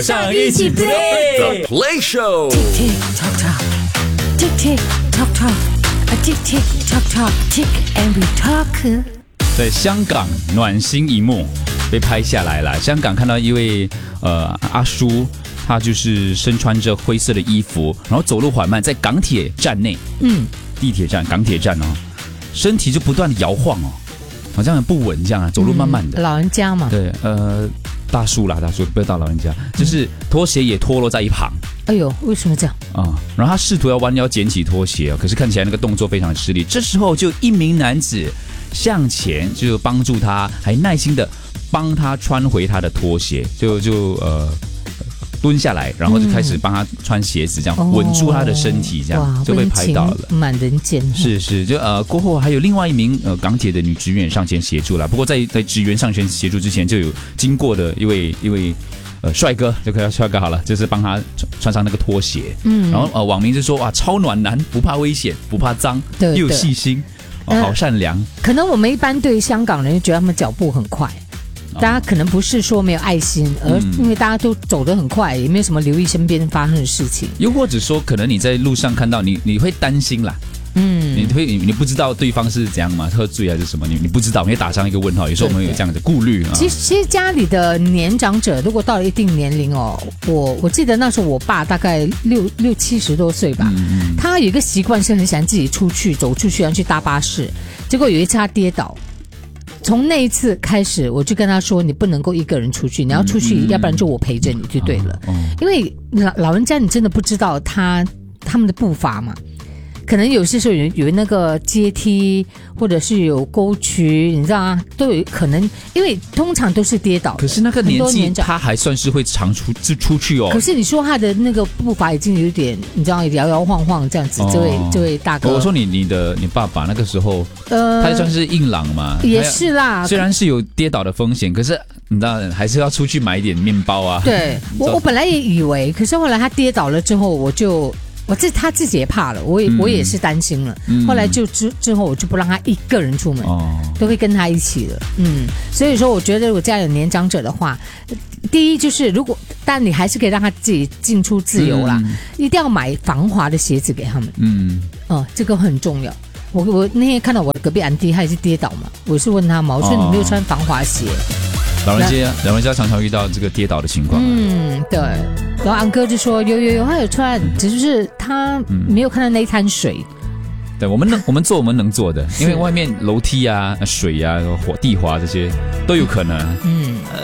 上一起 play The Play Show。 Tick tock tock, tick tick tock tock, a tick tick tock tock, tick and we talk。 在香港暖心一幕被拍下来了。香港看到一位阿叔，他就是身穿着灰色的衣服，然后走路缓慢，在港铁站内，地铁站、港铁站哦，身体就不断的摇晃哦，好像很不稳这样啊，走路慢慢的。 老人家嘛， 对，大叔啦，大叔不要到老人家，就是拖鞋也脱落在一旁。 哎呦，为什么这样啊、然后他试图要弯腰捡起拖鞋，可是看起来那个动作非常的吃力。这时候就一名男子向前就帮助他，还耐心的帮他穿回他的拖鞋，就蹲下来，然后就开始帮他穿鞋子，这样稳住他的身体，这样就被拍到了。 蛮人间。 是，就过后还有另外一名港铁的女职员上前协助了。不过在职员上前协助之前，就有经过的一位帅哥，就可以帅哥好了，就是帮他穿上那个拖鞋。然后网民就说哇，超暖男，不怕危险，不怕脏， 对又细心，好善良。 可能我们一般对香港人觉得他们脚步很快。大家可能不是说没有爱心，而因为大家都走得很快，也没有什么留意身边发生的事情。 又或者说，可能你在路上看到你会担心啦，你不知道对方是怎样嘛，喝醉还是什么，你不知道，你会打上一个问号。有时候我们有这样的顾虑啊。 其实家里的年长者，如果到了一定年龄哦，我记得那时候我爸大概六七十多岁吧，他有一个习惯是很喜欢自己出去走出去，然后去搭巴士。结果有一次他跌倒。从那一次开始，我就跟他说：“你不能够一个人出去，你要出去，要不然就我陪着你就对了。因为老人家，你真的不知道他们的步伐嘛。可能有些时候有那个阶梯，或者是有沟渠，你知道吗？都有可能，因为通常都是跌倒。 可是那个年纪，他还算是会常出去哦。 可是你说他的那个步伐已经有点，你知道摇摇晃晃这样子，这位大哥。 我说你爸爸那个时候，他也算是硬朗嘛， 也是啦。虽然是有跌倒的风险，可是你知道还是要出去买一点面包啊。 对，我本来也以为，可是后来他跌倒了之后，他自己也怕了，我也是担心了。后来就之后我就不让他一个人出门，都会跟他一起了。所以说我觉得如果家有年长者的话，第一就是但你还是可以让他自己进出自由啦，一定要买防滑的鞋子给他们。这个很重要。我那天看到我的隔壁安迪，他也是跌倒嘛，我是问他嘛，我说你没有穿防滑鞋。 老人家常常遇到这个跌倒的情况。 对。然后安哥就说有，他有穿，只是他没有看到那一滩水。 对，我们做我们能做的，因为外面楼梯啊、水啊、地滑这些都有可能。